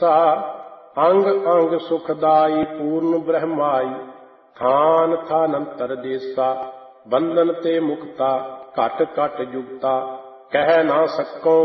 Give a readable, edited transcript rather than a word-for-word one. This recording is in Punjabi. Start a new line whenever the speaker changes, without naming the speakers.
ਕੇਸਾ। ਅੰਗ ਅੰਗ ਸੁਖਦਾਈ ਪੂਰਨ ਬ੍ਰਹਮਾਈ। ਥਾਨ ਥਾਨੰਤਰ ਦੇਸਾ। ਬੰਧਨ ਤੇ ਮੁਕਤਾ ਘਟ ਘਟ ਜੁਗਤਾ। ਕਹਿ ਨਾ ਸਕੋਂ